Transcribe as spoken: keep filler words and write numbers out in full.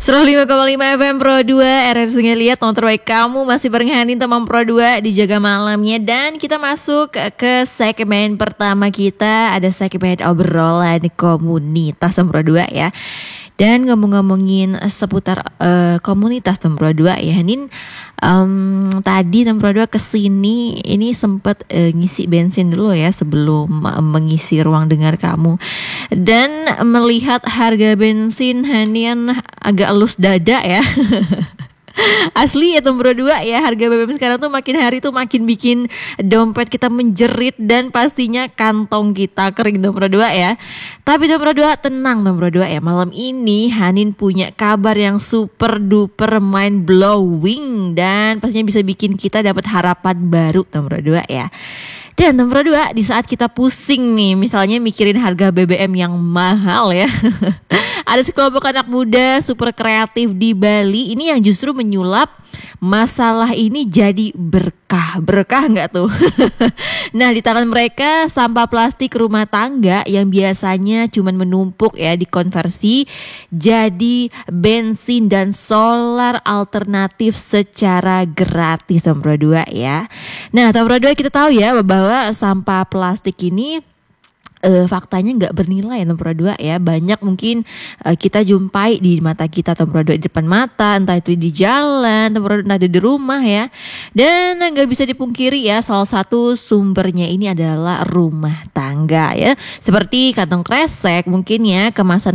seratus lima koma lima F M Pro dua, R R Sungai Liat, nomor terbaik kamu masih barenganin teman Pro dua di Jaga Malamnya. Dan kita masuk ke segmen pertama kita, ada segmen obrolan komunitas teman Pro dua ya. Dan ngomong-ngomongin seputar uh, komunitas teman Pro dua ya, Nin um, tadi teman Pro dua kesini ini sempat uh, ngisi bensin dulu ya sebelum uh, mengisi ruang dengar kamu. Dan melihat harga bensin Hanian agak elus dada ya. Asli ya teman Pro dua ya, harga B B M sekarang tuh makin hari tuh makin bikin dompet kita menjerit dan pastinya kantong kita kering teman Pro dua ya. Tapi teman Pro dua tenang teman Pro dua ya, malam ini Hanin punya kabar yang super duper mind blowing dan pastinya bisa bikin kita dapat harapan baru teman Pro dua ya. Dan teman Pro dua, di saat kita pusing nih, misalnya mikirin harga B B M yang mahal ya, ada sekelompok anak muda super kreatif di Bali ini yang justru menyulap masalah ini jadi berkah. Berkah nggak tuh? Nah, di tangan mereka sampah plastik rumah tangga yang biasanya cuman menumpuk ya, dikonversi jadi bensin dan solar alternatif secara gratis teman Pro dua ya. Nah, teman Pro dua kita tahu ya bahwa sampah plastik ini Uh, faktanya nggak bernilai teman Pro dua ya. Banyak mungkin uh, kita jumpai di mata kita teman Pro dua, di depan mata, entah itu di jalan teman Pro dua, entah di rumah ya. Dan nggak bisa dipungkiri ya, salah satu sumbernya ini adalah rumah tangga ya, seperti kantong kresek mungkin ya, kemasan